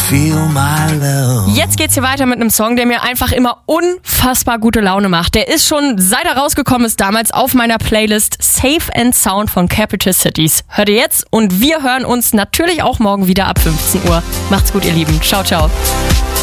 feel my love. Jetzt geht's hier weiter mit einem Song, der mir einfach immer unfassbar gute Laune macht. Der ist schon, seit er rausgekommen ist, damals auf meiner Playlist Safe and Sound von Capital Cities. Hört ihr jetzt und wir hören uns natürlich auch morgen wieder ab 15 Uhr. Macht's gut, ihr Lieben. Ciao, ciao.